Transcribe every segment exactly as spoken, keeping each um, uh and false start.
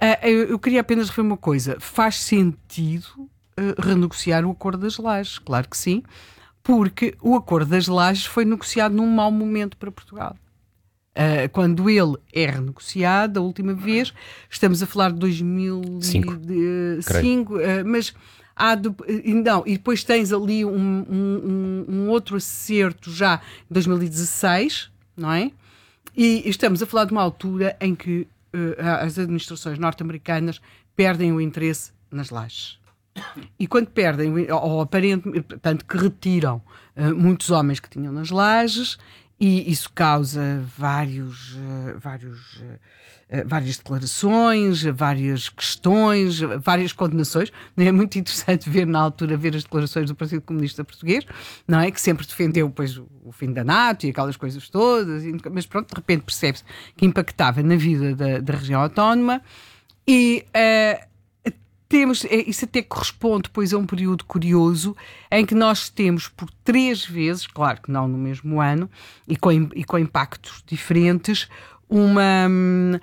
Uh, eu, eu queria apenas referir uma coisa. Faz sentido uh, renegociar o Acordo das Lajes, claro que sim, porque o Acordo das Lajes foi negociado num mau momento para Portugal. Uh, quando ele é renegociado, a última vez, estamos a falar de dois mil e cinco, uh, mas há de, uh, não, e depois tens ali um, um, um outro acerto já em dois mil e dezasseis, não é? E estamos a falar de uma altura em que uh, as administrações norte-americanas perdem o interesse nas lajes. E quando perdem, ou aparentemente, portanto, que retiram uh, muitos homens que tinham nas lajes, e isso causa vários, uh, vários, uh, uh, várias declarações, várias questões, várias condenações. É muito interessante ver na altura, ver as declarações do Partido Comunista Português, não é? Que sempre defendeu pois, o, o fim da NATO e aquelas coisas todas, e, mas pronto, de repente percebe-se que impactava na vida da, da região autónoma e... Uh, Temos, isso até corresponde depois a um período curioso em que nós temos por três vezes, claro que não no mesmo ano, e com, e com impactos diferentes, uma hum,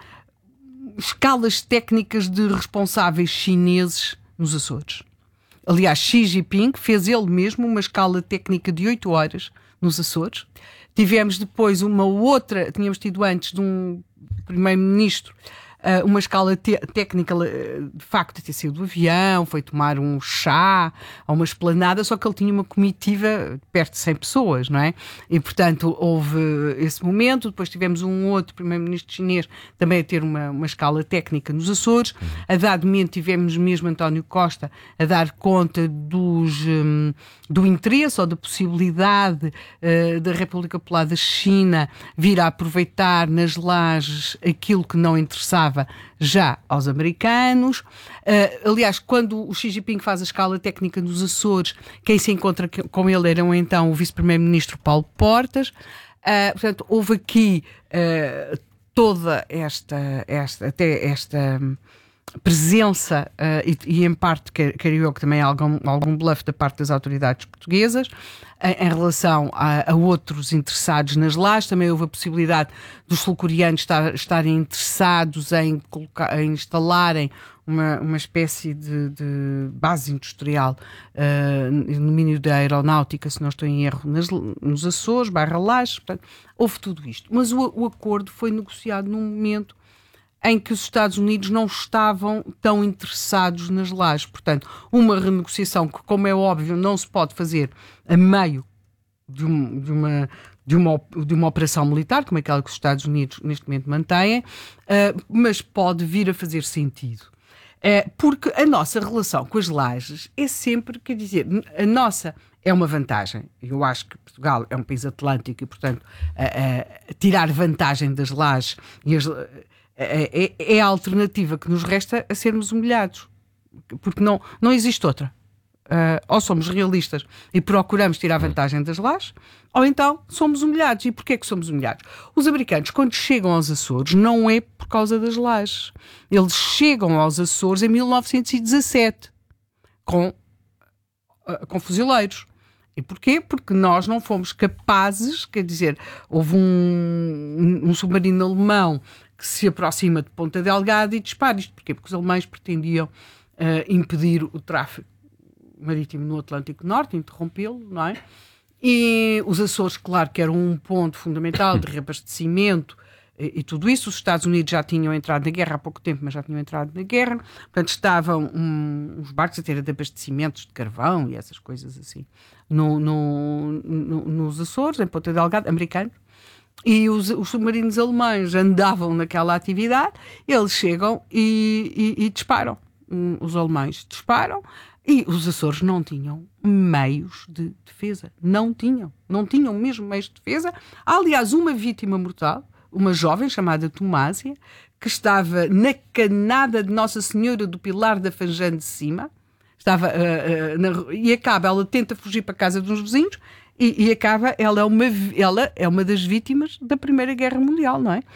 escalas técnicas de responsáveis chineses nos Açores. Aliás, Xi Jinping fez ele mesmo uma escala técnica de oito horas nos Açores. Tivemos depois uma outra, tínhamos tido antes de um primeiro-ministro, Uh, uma escala te- técnica uh, de facto de ter sido do avião, foi tomar um chá a uma esplanada, só que ele tinha uma comitiva de perto de cem pessoas, não é? E portanto houve esse momento. Depois tivemos um outro primeiro-ministro chinês também a ter uma, uma escala técnica nos Açores. A dado momento tivemos mesmo António Costa a dar conta dos, um, do interesse ou da possibilidade uh, da República Popular da China vir a aproveitar nas lajes aquilo que não interessava já aos americanos. Uh, aliás, quando o Xi Jinping faz a escala técnica nos Açores, quem se encontra com ele era então o vice-primeiro-ministro Paulo Portas. Uh, portanto, houve aqui uh, toda esta, esta, até esta presença, uh, e, e em parte, creio eu que também há algum, algum bluff da parte das autoridades portuguesas, em, em relação a, a outros interessados nas lajes. Também houve a possibilidade dos sul-coreanos estar, estarem interessados em, colocar, em instalarem uma, uma espécie de, de base industrial uh, no domínio da aeronáutica, se não estou em erro, nas, nos Açores, barra lajes. Portanto, houve tudo isto. Mas o, o acordo foi negociado num momento em que os Estados Unidos não estavam tão interessados nas lajes. Portanto, uma renegociação que, como é óbvio, não se pode fazer a meio de, um, de, uma, de, uma, de uma operação militar, como aquela que os Estados Unidos neste momento mantêm, uh, mas pode vir a fazer sentido. Uh, porque a nossa relação com as lajes é sempre, quer dizer, a nossa é uma vantagem. Eu acho que Portugal é um país atlântico e, portanto, uh, uh, tirar vantagem das lajes e as... É, é, é a alternativa que nos resta a sermos humilhados, porque não, não existe outra. Uh, ou somos realistas e procuramos tirar vantagem das lajes, ou então somos humilhados. E porquê que somos humilhados? Os americanos, quando chegam aos Açores, não é por causa das lajes. Eles chegam aos Açores em mil novecentos e dezassete com, uh, com fuzileiros. E porquê? Porque nós não fomos capazes, quer dizer, houve um, um, um submarino alemão que se aproxima de Ponta Delgada e dispara. Isto porquê? Porque os alemães pretendiam uh, impedir o tráfego marítimo no Atlântico Norte, interrompê-lo, não é? E os Açores, claro, que eram um ponto fundamental de reabastecimento e, e tudo isso. Os Estados Unidos já tinham entrado na guerra há pouco tempo, mas já tinham entrado na guerra. Portanto, estavam um, os barcos a ter de abastecimentos de carvão e essas coisas assim no, no, no, nos Açores, em Ponta Delgada, americanos. E os, os submarinos alemães andavam naquela atividade, eles chegam e, e, e disparam. Um, os alemães disparam e os Açores não tinham meios de defesa. Não tinham. Não tinham mesmo meios de defesa. Há, aliás, uma vítima mortal, uma jovem chamada Tomásia, que estava na canada de Nossa Senhora do Pilar da Fanjã de Cima. Estava, uh, uh, na, e acaba, ela tenta fugir para a casa de uns vizinhos. E, e acaba, ela é, uma, ela é uma das vítimas da Primeira Guerra Mundial, não é?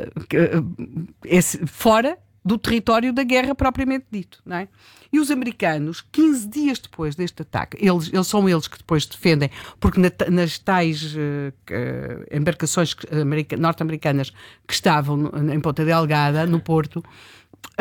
É fora do território da guerra propriamente dito, não é? E os americanos, quinze dias depois deste ataque, eles, eles são eles que depois defendem, porque na, nas tais uh, uh, embarcações norte-americanas que estavam em Ponta Delgada, no Porto,